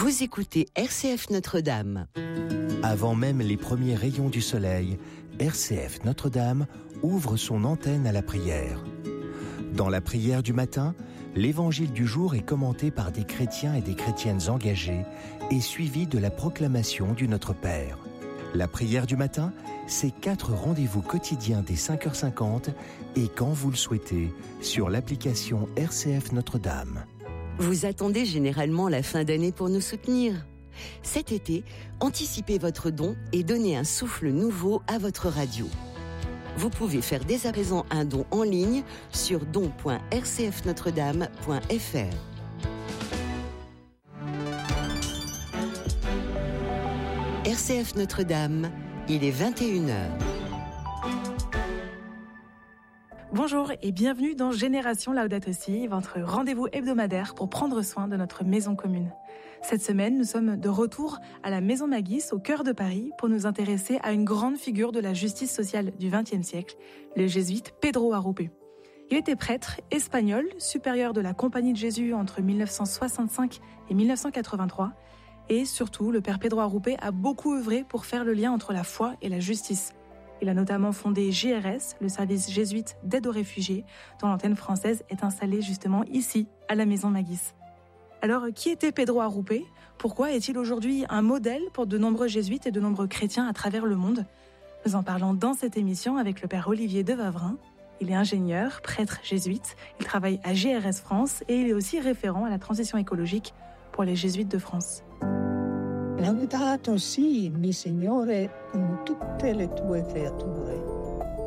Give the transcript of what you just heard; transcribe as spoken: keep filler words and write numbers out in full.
Vous écoutez R C F Notre-Dame. Avant même les premiers rayons du soleil, R C F Notre-Dame ouvre son antenne à la prière. Dans la prière du matin, l'évangile du jour est commenté par des chrétiens et des chrétiennes engagés et suivi de la proclamation du Notre Père. La prière du matin, c'est quatre rendez-vous quotidiens dès cinq heures cinquante et quand vous le souhaitez, sur l'application R C F Notre-Dame. Vous attendez généralement la fin d'année pour nous soutenir. Cet été, anticipez votre don et donnez un souffle nouveau à votre radio. Vous pouvez faire dès à présent un don en ligne sur don point r c f notre dame point f r. R C F Notre-Dame, il est vingt et une heures. Bonjour et bienvenue dans Génération Laudato Si, votre rendez-vous hebdomadaire pour prendre soin de notre maison commune. Cette semaine, nous sommes de retour à la Maison Magis, au cœur de Paris, pour nous intéresser à une grande figure de la justice sociale du vingtième siècle, le jésuite Pedro Arrupe. Il était prêtre espagnol, supérieur de la Compagnie de Jésus entre mille neuf cent soixante-cinq et mille neuf cent quatre-vingt-trois, et surtout, le père Pedro Arrupe a beaucoup œuvré pour faire le lien entre la foi et la justice. Il a notamment fondé J R S, le service jésuite d'aide aux réfugiés, dont l'antenne française est installée justement ici, à la Maison Magis. Alors, qui était Pedro Arrupe ? Pourquoi est-il aujourd'hui un modèle pour de nombreux jésuites et de nombreux chrétiens à travers le monde ? Nous en parlons dans cette émission avec le père Olivier de Wavrin. Il est ingénieur, prêtre jésuite, il travaille à J R S France et il est aussi référent à la transition écologique pour les jésuites de France. Laudato si, mi Signore, con tutte le tue creature.